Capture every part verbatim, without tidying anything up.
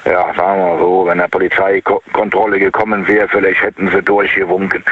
ja, sagen wir mal so, wenn eine Polizeikontrolle gekommen wäre, vielleicht hätten sie durchgewunken.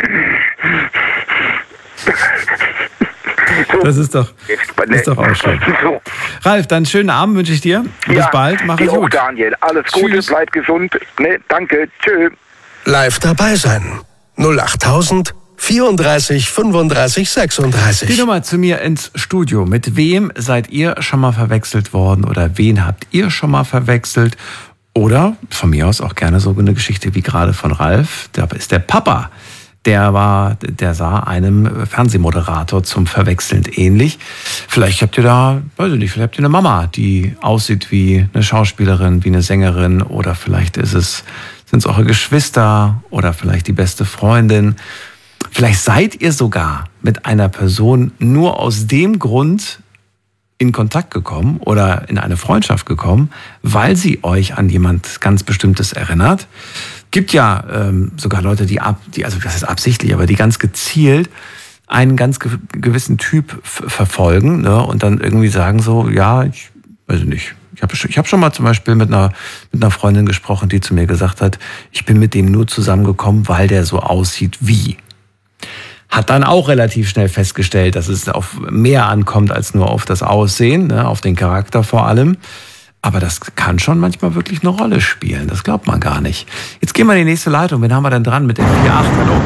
Das ist doch, ist doch auch schön. Ralf, dann schönen Abend wünsche ich dir. Bis ja, bald, mach es gut. Daniel, alles Gute, Tschüss. Bleib gesund. Ne, danke, tschüss. Live dabei sein. null achttausend vierunddreißig fünfunddreißig sechsunddreißig. Die Nummer zu mir ins Studio. Mit wem seid ihr schon mal verwechselt worden oder wen habt ihr schon mal verwechselt? Oder von mir aus auch gerne so eine Geschichte wie gerade von Ralf. Da ist der Papa. Der war, der sah einem Fernsehmoderator zum Verwechseln ähnlich. Vielleicht habt ihr da, weiß ich nicht, vielleicht habt ihr eine Mama, die aussieht wie eine Schauspielerin, wie eine Sängerin, oder vielleicht ist es, sind es eure Geschwister oder vielleicht die beste Freundin. Vielleicht seid ihr sogar mit einer Person nur aus dem Grund in Kontakt gekommen oder in eine Freundschaft gekommen, weil sie euch an jemand ganz Bestimmtes erinnert. Gibt ja ähm, sogar Leute, die, ab, die, also das ist absichtlich, aber die ganz gezielt einen ganz ge- gewissen Typ f- verfolgen, ne, und dann irgendwie sagen so, ja, ich weiß nicht, ich habe ich hab schon mal zum Beispiel mit einer, mit einer Freundin gesprochen, die zu mir gesagt hat, ich bin mit dem nur zusammengekommen, weil der so aussieht wie. Hat dann auch relativ schnell festgestellt, dass es auf mehr ankommt als nur auf das Aussehen, ne, auf den Charakter vor allem. Aber das kann schon manchmal wirklich eine Rolle spielen. Das glaubt man gar nicht. Jetzt gehen wir in die nächste Leitung. Wen haben wir denn dran mit der vier acht? Hallo.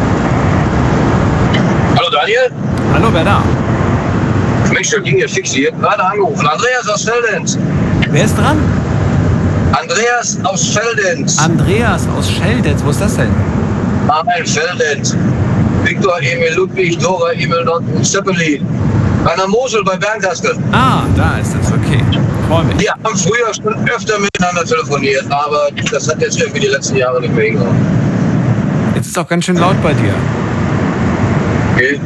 Hallo Daniel. Hallo, wer da? Mensch, der ging ja fix hier. Gerade angerufen. Andreas aus Scheldenz. Wer ist dran? Andreas aus Scheldenz. Andreas aus Scheldenz. Wo ist das denn? Nein, Scheldenz. Viktor, Emil, Ludwig, Dora, Emil, Norden, Zeppelin. Bei der Mosel bei Bernkastel. Ah, da ist es. Okay. Freue mich. Wir haben früher schon öfter miteinander telefoniert, aber das hat jetzt irgendwie die letzten Jahre nicht mehr hingehauen. Jetzt ist auch ganz schön laut bei dir. Okay.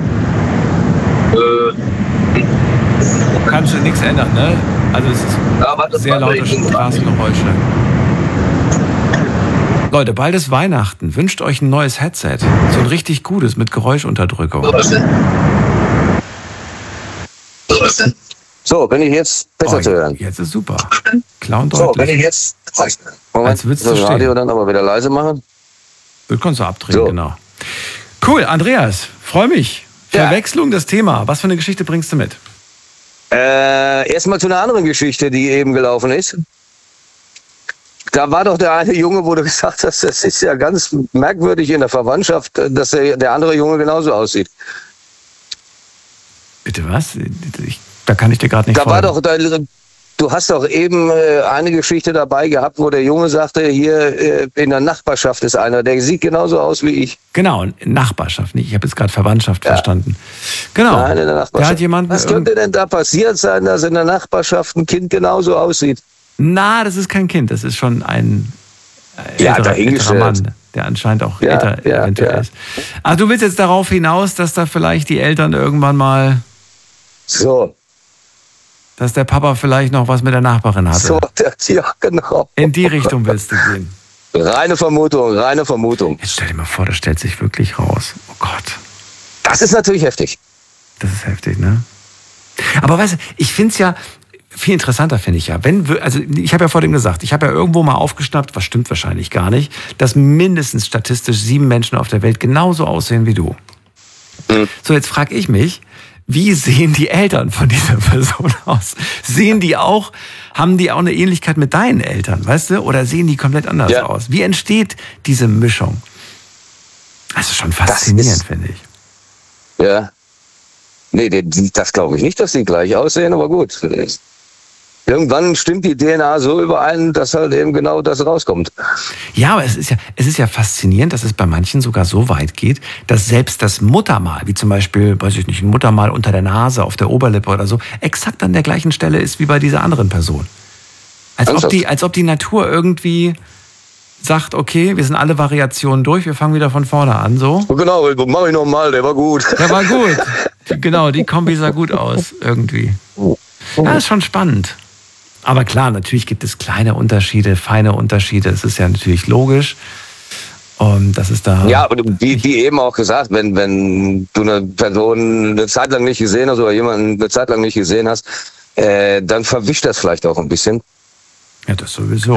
Äh. Kannst du nichts ändern, ne? Also es ist Ja, warte, sehr laute Straßengeräusche. Leute, bald ist Weihnachten. Wünscht euch ein neues Headset. So ein richtig gutes mit Geräuschunterdrückung. So, was denn? So, was denn? So, bin ich jetzt besser Oh, zu hören? Jetzt ist super. Klar und So, bin deutlich. ich jetzt... Als Moment, würdest das du Radio stehen. dann aber wieder leise machen. Das kannst du abdrehen, So. genau. Cool, Andreas, freue mich. Ja. Verwechslung, das Thema. Was für eine Geschichte bringst du mit? Äh, erstmal zu einer anderen Geschichte, die eben gelaufen ist. Da war doch der eine Junge, wo du gesagt hast, das ist ja ganz merkwürdig in der Verwandtschaft, dass der, der andere Junge genauso aussieht. Bitte was? Ich, da kann ich dir gerade nicht Da war folgen. doch, da, du hast doch eben äh, eine Geschichte dabei gehabt, wo der Junge sagte, hier äh, in der Nachbarschaft ist einer, der sieht genauso aus wie ich. Genau, Nachbarschaft nicht. Ich habe jetzt gerade Verwandtschaft Ja. verstanden. Genau. Nein, in der Nachbarschaft. Da hat jemand Was irgend- könnte denn da passiert sein, dass in der Nachbarschaft ein Kind genauso aussieht? Na, das ist kein Kind, das ist schon ein äh, Ja, älterer, älterer dahingestellt. Mann, der anscheinend auch Ja, älter ja, eventuell ja. ist. Ach, du willst jetzt darauf hinaus, dass da vielleicht die Eltern irgendwann mal, So, dass der Papa vielleicht noch was mit der Nachbarin hatte. so, der, ja, genau. In die Richtung willst du gehen. Reine Vermutung, reine Vermutung. Jetzt stell dir mal vor, das stellt sich wirklich raus. Oh Gott, Das ist natürlich heftig. das ist heftig, ne? Aber weißt du, ich finde es ja viel interessanter, finde ich ja. Wenn, wir- also ich habe ja vor dem gesagt, ich habe ja irgendwo mal aufgeschnappt, was stimmt wahrscheinlich gar nicht, dass mindestens statistisch sieben Menschen auf der Welt genauso aussehen wie du. Mhm. So, jetzt frage ich mich, wie sehen die Eltern von dieser Person aus? Sehen die auch, haben die auch eine Ähnlichkeit mit deinen Eltern, weißt du? Oder sehen die komplett anders Ja. aus? Wie entsteht diese Mischung? Das ist schon faszinierend, ist- finde ich. Ja. Nee, die- die- das glaube ich nicht, dass die gleich aussehen, aber gut. Irgendwann stimmt die D N A so überein, dass halt eben genau das rauskommt. Ja, aber es ist ja, es ist ja faszinierend, dass es bei manchen sogar so weit geht, dass selbst das Muttermal, wie zum Beispiel, weiß ich nicht, ein Muttermal unter der Nase, auf der Oberlippe oder so, exakt an der gleichen Stelle ist wie bei dieser anderen Person. Als ob Ernsthaft? die, als ob die Natur irgendwie sagt, okay, wir sind alle Variationen durch, wir fangen wieder von vorne an, so. Genau, mach ich nochmal, der war gut. Der war gut. Genau, die Kombi sah gut aus, irgendwie. Ja, ist schon spannend. Aber klar, natürlich gibt es kleine Unterschiede, feine Unterschiede. Es ist ja natürlich logisch. Und das ist da. Ja, aber wie, wie eben auch gesagt, wenn, wenn du eine Person eine Zeit lang nicht gesehen hast oder jemanden eine Zeit lang nicht gesehen hast, äh, dann verwischt das vielleicht auch ein bisschen. Ja, das sowieso.